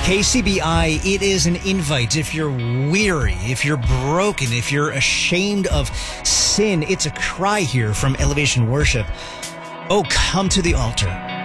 KCBI, it is an invite. If you're weary, if you're broken, if you're ashamed of sin, it's a cry here from Elevation Worship. Oh, come to the altar.